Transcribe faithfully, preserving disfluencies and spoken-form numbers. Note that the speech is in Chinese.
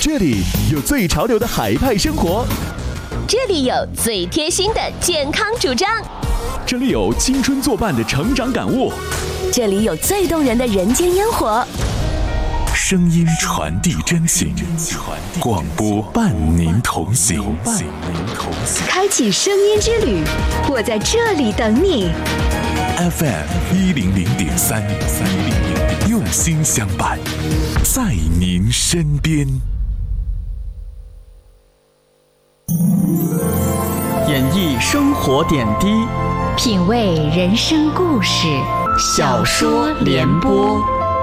这里有最潮流的海派生活， 这里有最贴心的健康主张， 这里有青春作伴的成长感悟， 这里有最动人的人间烟火。 声音传递真情，广播伴您同行。 开启声音之旅，我在这里等你。 F M 一零零点三，用心相伴，在您身边。 演绎生活点滴， 品味人生故事， 小说联播。